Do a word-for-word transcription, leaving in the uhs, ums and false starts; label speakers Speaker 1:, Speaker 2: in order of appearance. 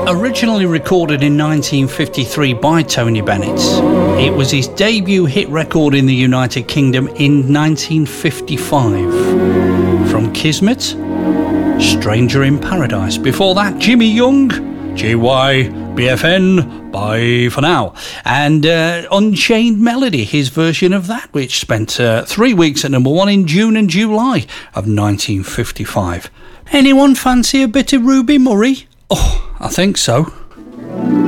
Speaker 1: Originally recorded in nineteen fifty-three by Tony Bennett, it was his debut hit record in the United Kingdom in nineteen fifty-five. From Kismet, Stranger in Paradise. Before that, Jimmy Young, G Y B F N, bye for now. And uh, Unchained Melody, his version of that, which spent uh, three weeks at number one in June and July of nineteen fifty-five. Anyone fancy a bit of Ruby Murray? Oh, I think so.